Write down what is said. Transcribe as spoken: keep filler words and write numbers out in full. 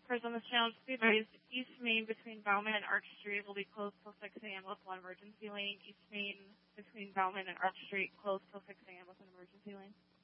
First on this channel, just be advised, East Main between Bauman and Arch Street will be closed till six a.m. with one emergency lane. East Main between Bauman and Arch Street closed till six a.m. with an emergency lane.